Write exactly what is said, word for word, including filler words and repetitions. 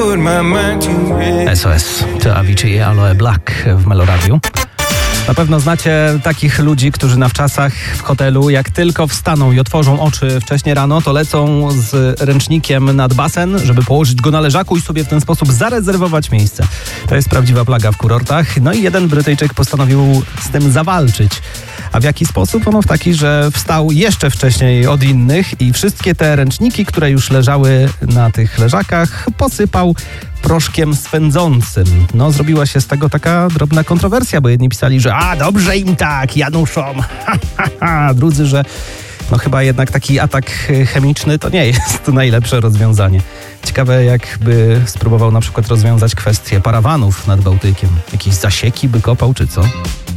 S O S to Avicii i Aloe Black w Meloradiu. Na pewno znacie takich ludzi, którzy na wczasach w hotelu, jak tylko wstaną i otworzą oczy wcześnie rano, to lecą z ręcznikiem nad basen, żeby położyć go na leżaku i sobie w ten sposób zarezerwować miejsce. To jest prawdziwa plaga w kurortach. No i jeden Brytyjczyk postanowił z tym zawalczyć. A w jaki sposób? Ono w taki, że wstał jeszcze wcześniej od innych i wszystkie te ręczniki, które już leżały na tych leżakach, posypał proszkiem swędzącym. No, zrobiła się z tego taka drobna kontrowersja, bo jedni pisali, że a, dobrze im tak, Januszom, ha, ha, ha. Drudzy, że no chyba jednak taki atak chemiczny to nie jest najlepsze rozwiązanie. Ciekawe, jakby spróbował na przykład rozwiązać kwestię parawanów nad Bałtykiem. Jakieś zasieki by kopał, czy co?